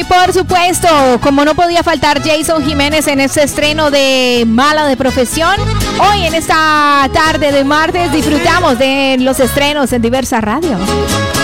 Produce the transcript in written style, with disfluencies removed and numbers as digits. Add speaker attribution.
Speaker 1: Por supuesto, como no podía faltar Jason Jiménez en este estreno de Mala de Profesión, hoy en esta tarde de martes disfrutamos de los estrenos en diversas radios.